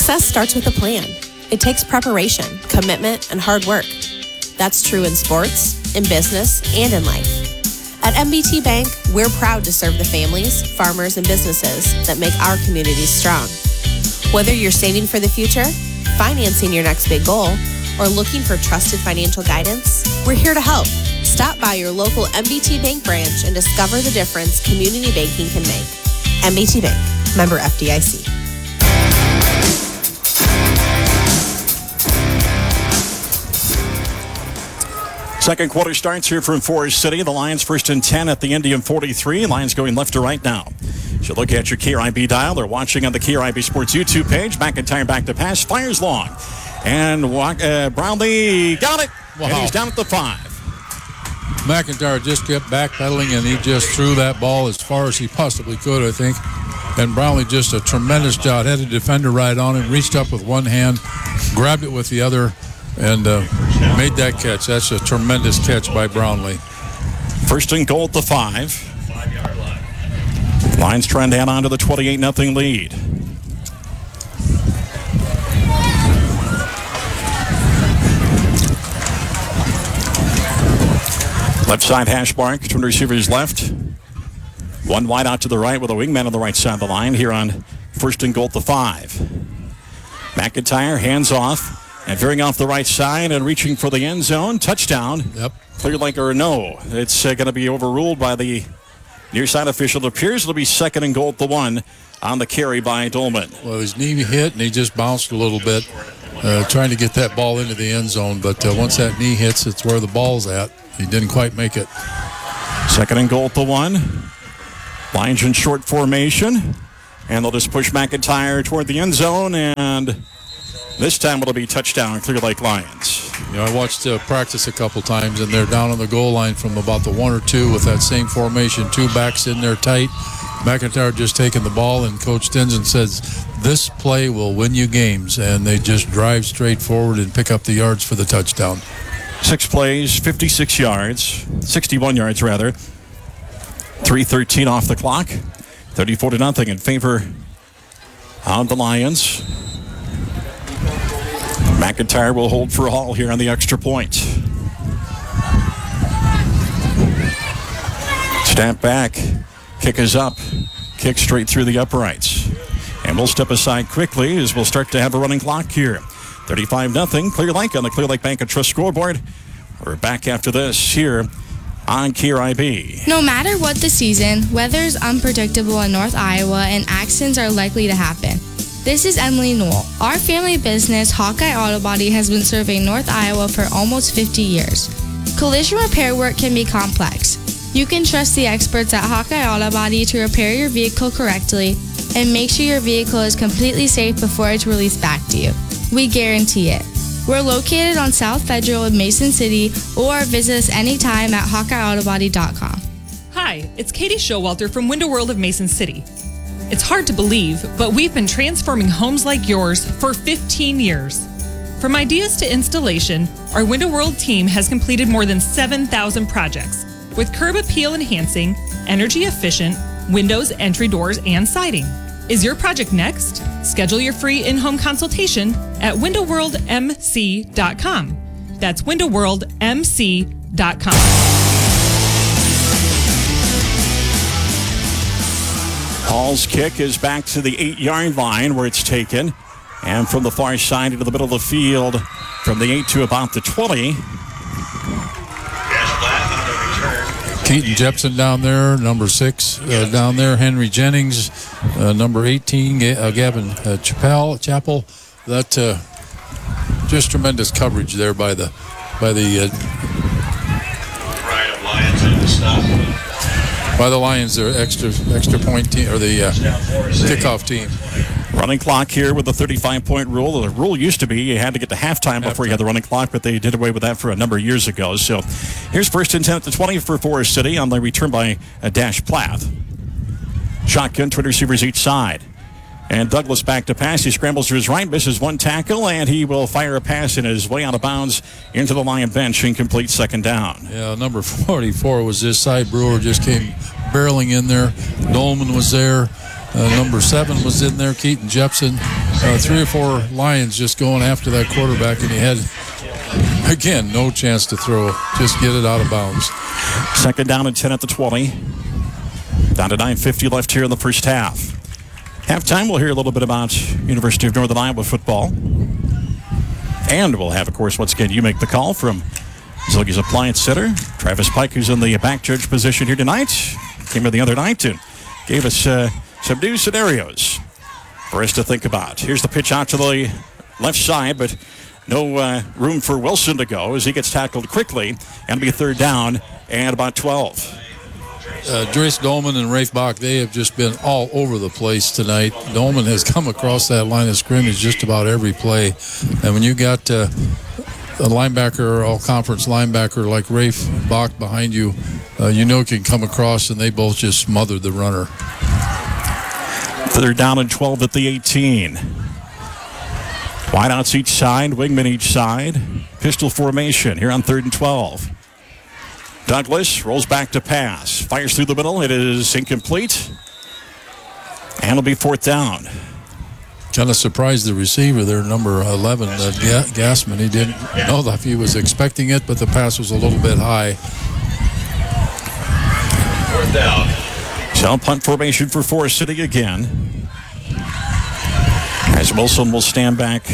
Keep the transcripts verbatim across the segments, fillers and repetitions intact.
Success starts with a plan. It takes preparation, commitment, and hard work. That's true in sports, in business, and in life. At M B T Bank, we're proud to serve the families, farmers, and businesses that make our communities strong. Whether you're saving for the future, financing your next big goal, or looking for trusted financial guidance, we're here to help. Stop by your local M B T Bank branch and discover the difference community banking can make. M B T Bank, member F D I C. Second quarter starts here from Forest City. The Lions first and ten at the Indian forty-three. Lions going left to right now. So look at your K R I B dial. They're watching on the K R I B Sports YouTube page. McIntyre back to pass. Fires long. And uh, Brownlee got it. Wow. And he's down at the five. McIntyre just kept backpedaling, and he just threw that ball as far as he possibly could, I think. And Brownlee just a tremendous job. Had a defender right on him, reached up with one hand, grabbed it with the other, and uh, made that catch. That's a tremendous catch by Brownlee. First and goal at the five. Lions trying to add on to the twenty-eight nothing lead. Left side hash mark, twin receivers left. One wide out to the right with a wingman on the right side of the line here on first and goal at the five. McIntyre hands off and veering off the right side and reaching for the end zone. Touchdown. Yep. Clear like or no. It's uh, going to be overruled by the near side official. It appears it'll be second and goal at the one on the carry by Dolman. Well, his knee hit and he just bounced a little bit, uh, trying to get that ball into the end zone. But uh, once that knee hits, it's where the ball's at. He didn't quite make it. Second and goal at the one. Lions in short formation. And they'll just push McIntyre toward the end zone. And this time it'll be touchdown, Clear Lake Lions. You know, I watched uh, practice a couple times, and they're down on the goal line from about the one or two with that same formation. Two backs in there tight. McIntyre just taking the ball, and Coach Stinson says, this play will win you games. And they just drive straight forward and pick up the yards for the touchdown. Six plays, fifty-six yards, sixty-one yards rather. three thirteen off the clock. thirty-four to nothing in favor of the Lions. McIntyre will hold for Hall here on the extra point. Snap back. Kick is up. Kick straight through the uprights. And we'll step aside quickly as we'll start to have a running clock here. thirty-five nothing Clear Lake on the Clear Lake Bank and Trust scoreboard. We're back after this here on K R I B. No matter what the season, weather is unpredictable in North Iowa and accidents are likely to happen. This is Emily Newell. Our family business, Hawkeye Auto Body, has been serving North Iowa for almost fifty years. Collision repair work can be complex. You can trust the experts at Hawkeye Auto Body to repair your vehicle correctly and make sure your vehicle is completely safe before it's released back to you. We guarantee it. We're located on South Federal in Mason City, or visit us anytime at hawkeye auto body dot com. Hi, it's Katie Showalter from Window World of Mason City. It's hard to believe, but we've been transforming homes like yours for fifteen years. From ideas to installation, our Window World team has completed more than seven thousand projects with curb appeal enhancing, energy efficient, windows, entry doors, and siding. Is your project next? Schedule your free in-home consultation at window world m c dot com. That's window world m c dot com. Hall's kick is back to the eight-yard line where it's taken. And from the far side into the middle of the field, from the eight to about the twenty. Keaton Jepson down there, number six uh, down there. Henry Jennings, uh, number eighteen. Uh, Gavin uh, Chappell, Chappell. That uh, just tremendous coverage there by the by the uh, by the Lions. Their extra extra point team or the uh, kickoff team. Running clock here with the thirty-five point rule. The rule used to be you had to get to halftime before you had the running clock, but they did away with that for a number of years ago. So here's first and ten at the twenty for Forest City on the return by uh, Dash Plath. Shotgun, twin receivers each side. And Douglas back to pass. He scrambles to his right, misses one tackle, and he will fire a pass in his way out of bounds into the Lion bench. Incomplete, second down. Yeah, number forty-four was this side. Brewer just came barreling in there. Dolman was there. Uh, number seven was in there, Keaton Jepson. Uh, three or four Lions just going after that quarterback, and he had, again, no chance to throw. Just get it out of bounds. Second down and ten at the twenty. Down to nine fifty left here in the first half. Halftime, we'll hear a little bit about University of Northern Iowa football. And we'll have, of course, once again, you make the call from Zilke's Appliance Center. Travis Pike, who's in the back judge position here tonight, came in the other night and gave us uh, some new scenarios for us to think about. Here's the pitch out to the left side, but no uh, room for Wilson to go as he gets tackled quickly. And be third down and about twelve. Uh, Joyce Dolman and Rafe Bach, they have just been all over the place tonight. Dolman has come across that line of scrimmage just about every play. And when you got uh, a linebacker, all-conference linebacker like Rafe Bach behind you, uh, you know it can come across, and they both just smothered the runner. Third down and twelve at the eighteen. Wideouts each side, wingman each side. Pistol formation here on third and twelve. Douglas rolls back to pass. Fires through the middle. It is incomplete. And it'll be fourth down. Kind of surprised the receiver there, number eleven, uh, Ga- Gassman. He didn't know if he was expecting it, but the pass was a little bit high. Fourth down. So punt formation for Forest City again. As Wilson will stand back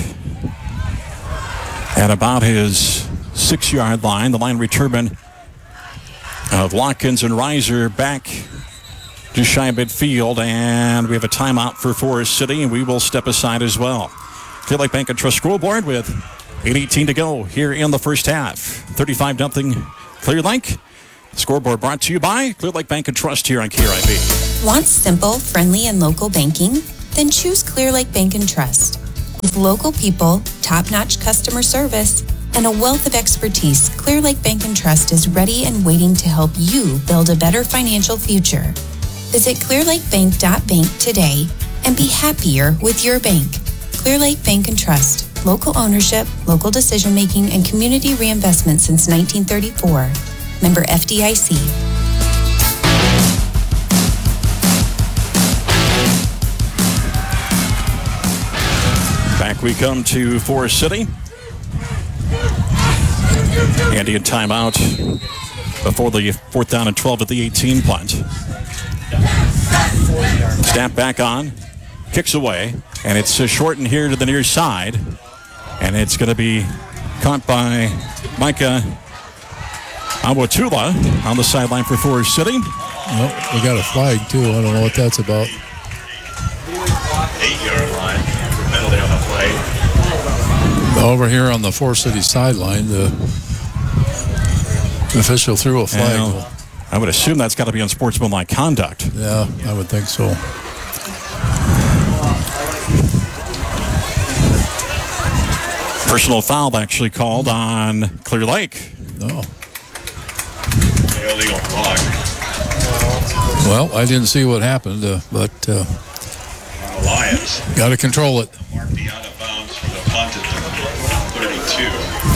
at about his six-yard line. The line returnment of Watkins and Reiser back to shy midfield, and we have a timeout for Forest City, and we will step aside as well. Clear Lake Bank and Trust scoreboard with eight eighteen to go here in the first half. thirty-five nothing Clear Lake. Scoreboard brought to you by Clear Lake Bank and Trust here on K R I B. Want simple, friendly, and local banking? Then choose Clear Lake Bank and Trust. With local people, top-notch customer service, and a wealth of expertise, Clear Lake Bank and Trust is ready and waiting to help you build a better financial future. Visit clear lake bank dot bank today and be happier with your bank. Clear Lake Bank and Trust. Local ownership, local decision-making, and community reinvestment since nineteen thirty-four. Member F D I C. Back we come to Forest City. Andy in timeout before the fourth down and twelve at the eighteen punt. Snap back on, kicks away, and it's uh, shortened here to the near side. And it's going to be caught by Micah Awatula on the sideline for Forest City. Well, we got a flag, too. I don't know what that's about. Eight-yard line for penalty on the play. Over here on the Forest City sideline, the official threw a flag. Well, I would assume that's got to be unsportsmanlike conduct. Yeah, I would think so. Personal foul actually called on Clear Lake. No. Illegal block. Well, I didn't see what happened, uh, but uh, The Lions got to control it. mark the out of bounds for the punt at the thirty-two.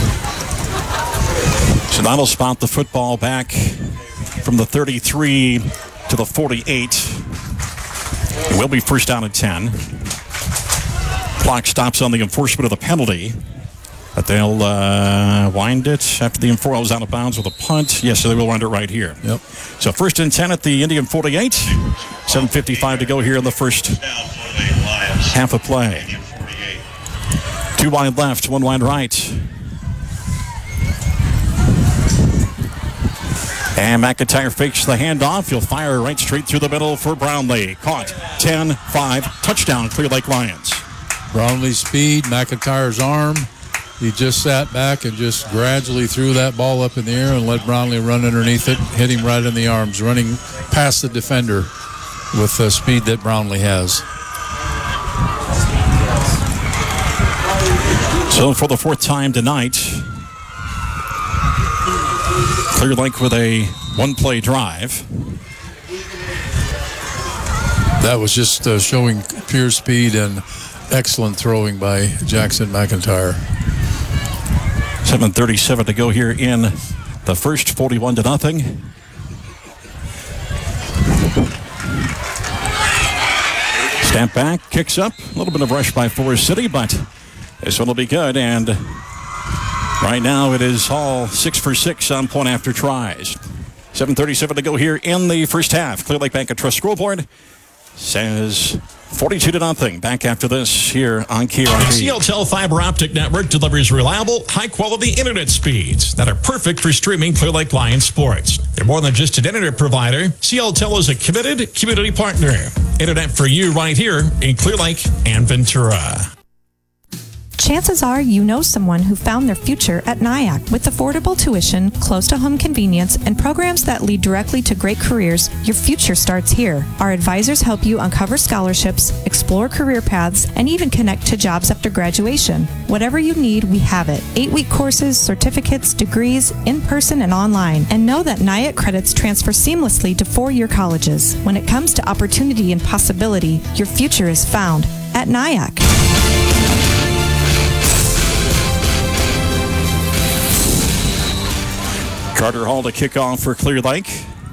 So that'll spot the football back from the thirty-three to the forty-eight. It will be first down at ten. Clock stops on the enforcement of the penalty. But they'll uh, wind it after the enforcement was out of bounds with a punt. Yes, so they will wind it right here. Yep. So first and ten at the Indian forty-eight. seven fifty-five to go here in the first half of play. Two wide left, one wide right. And McIntyre fakes the handoff. He'll fire right straight through the middle for Brownlee. Caught. ten five. Touchdown, Clear Lake Lions. Brownlee's speed, McIntyre's arm. He just sat back and just gradually threw that ball up in the air and let Brownlee run underneath it, hit him right in the arms, running past the defender with the speed that Brownlee has. So for the fourth time tonight, Clear Lake with a one-play drive. That was just uh, showing pure speed and excellent throwing by Jackson McIntyre. seven thirty-seven to go here in the first, forty-one to nothing. Step back, kicks up. A little bit of rush by Forest City, but this one will be good. And right now it is all six for six on point after tries. seven thirty-seven to go here in the first half. Clear Lake Bank and Trust scoreboard says forty-two to nothing. Back after this here on K R V. C L Tel Fiber Optic Network delivers reliable, high-quality internet speeds that are perfect for streaming Clear Lake Lions sports. They're more than just an internet provider. C L Tel is a committed community partner. Internet for you right here in Clear Lake and Ventura. Chances are you know someone who found their future at NIAC. With affordable tuition, close-to-home convenience, and programs that lead directly to great careers, your future starts here. Our advisors help you uncover scholarships, explore career paths, and even connect to jobs after graduation. Whatever you need, we have it. Eight-week courses, certificates, degrees, in-person and online. And know that NIAC credits transfer seamlessly to four-year colleges. When it comes to opportunity and possibility, your future is found at NIAC. Carter Hall to kick off for Clear Lake.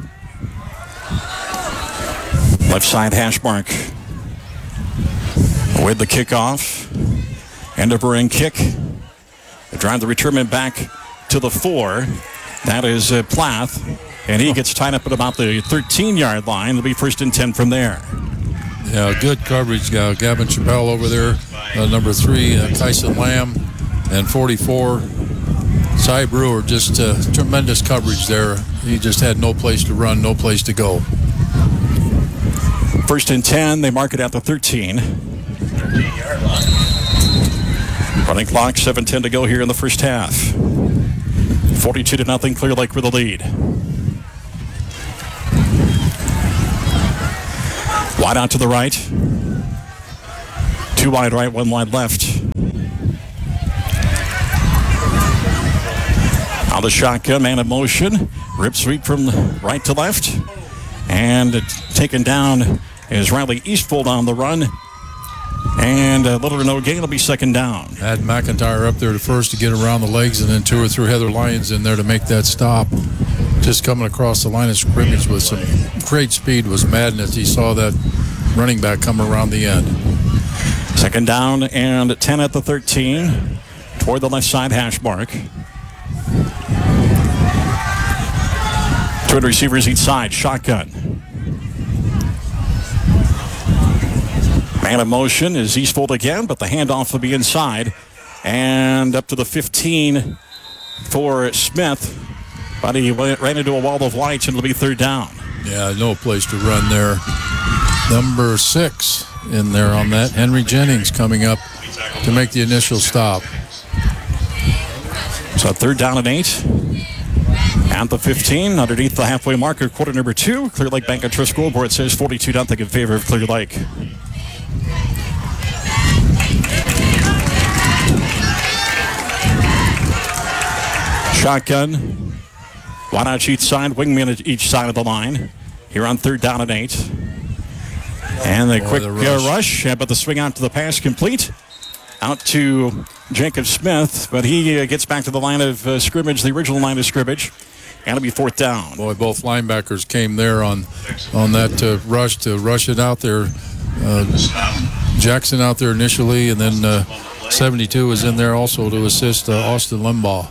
Left side hash mark with the kickoff. End of ring kick. They drive the returnment back to the four. That is uh, Plath. And he gets tied up at about the thirteen-yard line. It'll be first and ten from there. Yeah, good coverage. Uh, Gavin Chappelle over there. Uh, number three, uh, Tyson Lamb. And forty-four, Cy Brewer. Just uh, tremendous coverage there. He just had no place to run, no place to go. First and ten. They mark it at the thirteen. Running clock, seven ten to go here in the first half. forty-two to nothing, Clear Lake with the lead. Wide out to the right. Two wide right, one wide left. On the shotgun, man in motion. Rip sweep from right to left. And taken down is Riley Eastfold on the run. And a little or no gain will be second down. Had McIntyre up there to first to get around the legs, and then two or three Heather Lyons in there to make that stop. Just coming across the line of scrimmage with some great speed was Madden as he saw that running back come around the end. Second down and ten at the thirteen. Toward the left side hash mark. Two receivers each side. Shotgun. Man in motion is Eastfold again, but the handoff will be inside. And up to the fifteen for Smith. But he ran into a wall of lights, and it'll be third down. Yeah, no place to run there. Number six in there on that. Henry Jennings coming up to make the initial stop. So third down and eight. At the fifteen, underneath the halfway marker, quarter number two. Clear Lake Bank and Trust scoreboard says forty-two nothing in favor of Clear Lake. Shotgun. One out each side, wingman at each side of the line. Here on third down and eight. And a quick rush, uh, rush uh, but the swing out to the pass complete. Out to Jacob Smith, but he uh, gets back to the line of uh, scrimmage, the original line of scrimmage. And it'll be fourth down. Boy, both linebackers came there on on that uh, rush to rush it out there. Uh, Jackson out there initially, and then uh, seventy-two was in there also to assist uh, Austin Limbaugh.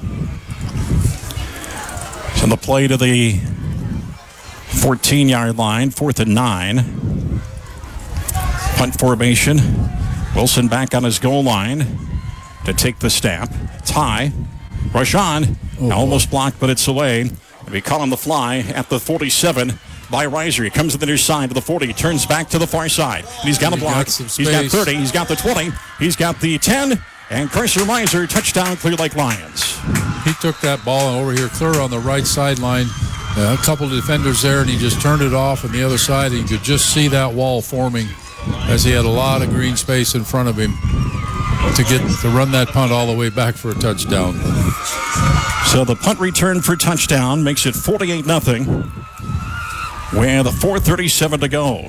So the play to the fourteen-yard line, fourth and nine. Punt formation. Wilson back on his goal line to take the snap. Tie. Rush on. Oh, almost blocked, but it's away. And we call him the fly at the forty-seven by Reiser. He comes to the near side to the forty. Turns back to the far side. And he's got a block. Got he's got thirty. He's got the twenty. He's got the ten. And Carson Reiser, touchdown, Clear Lake Lions. He took that ball over here clear on the right sideline. Uh, a couple of defenders there, and he just turned it off on the other side. And you could just see that wall forming as he had a lot of green space in front of him to get to run that punt all the way back for a touchdown. So the punt return for touchdown makes it forty-eight nothing with four thirty-seven to go.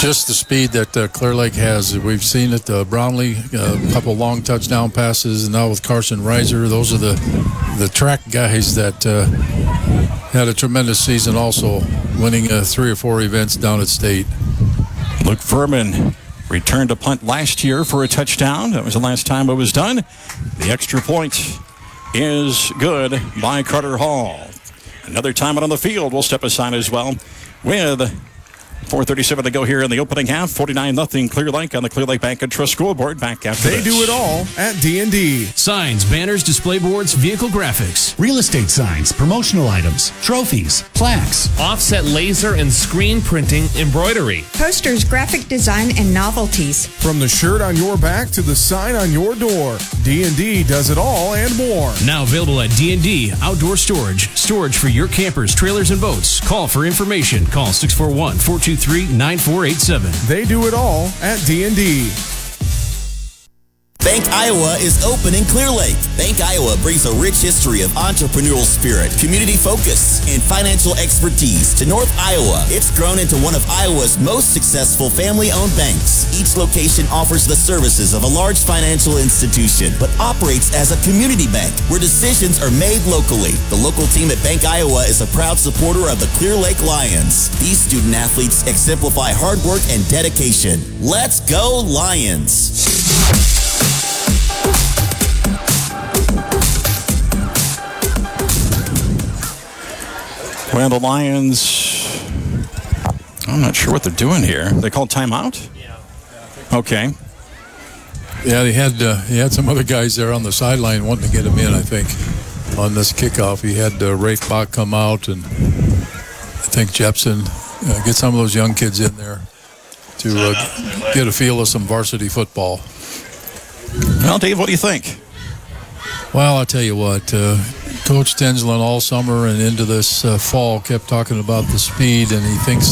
Just the speed that uh, Clear Lake has. We've seen it. Uh, Brownlee, uh, a couple long touchdown passes, and now with Carson Reiser, those are the the track guys that uh, had a tremendous season also, winning uh, three or four events down at state. Luke Furman returned a punt last year for a touchdown. That was the last time it was done. The extra point is good by Carter Hall. Another time out on the field. We'll step aside as well with four thirty-seven to go here in the opening half. forty-nine nothing Clear Lake on the Clear Lake Bank and Trust scoreboard. Back after They this. do it all at D and D. Signs, banners, display boards, vehicle graphics, real estate signs, promotional items, trophies, plaques, offset laser and screen printing, embroidery, posters, graphic design, and novelties. From the shirt on your back to the sign on your door, D and D does it all and more. Now available at D and D Outdoor Storage. Storage for your campers, trailers, and boats. Call for information. Call six four one, four two three, nine four eight seven. They do it all at D and D. Bank Iowa is open in Clear Lake. Bank Iowa brings a rich history of entrepreneurial spirit, community focus, and financial expertise to North Iowa. It's grown into one of Iowa's most successful family-owned banks. Each location offers the services of a large financial institution, but operates as a community bank where decisions are made locally. The local team at Bank Iowa is a proud supporter of the Clear Lake Lions. These student athletes exemplify hard work and dedication. Let's go Lions! Well, the Lions, I'm not sure what they're doing here. They called timeout? Yeah. Okay. Yeah, they had uh, he had some other guys there on the sideline wanting to get him in, I think, on this kickoff. He had uh, Rafe Bach come out, and I think Jepson, uh, get some of those young kids in there to uh, get a feel of some varsity football. Well, Dave, what do you think? Well, I'll tell you what, uh, Coach Tensland all summer and into this uh, fall kept talking about the speed, and he thinks